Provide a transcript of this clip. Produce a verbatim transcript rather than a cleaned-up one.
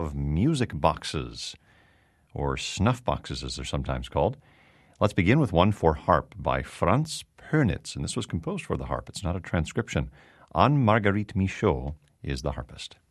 of music boxes, or snuff boxes as they're sometimes called. Let's begin with one for harp by Franz Pernitz, and this was composed for the harp. It's not a transcription. Anne Marguerite Michaud is the harpist.